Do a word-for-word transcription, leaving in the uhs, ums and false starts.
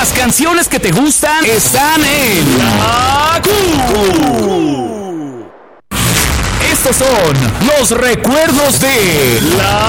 Las canciones que te gustan están en La Q. Estos son los recuerdos de La